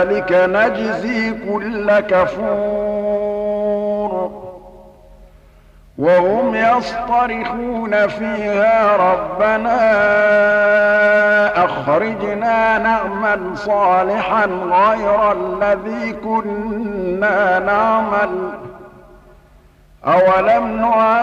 ذلك نجزي كل كفور وهم يصطرخون فيها ربنا أخرجنا نعمل صالحا غير الذي كنا نعمل أولم نعمل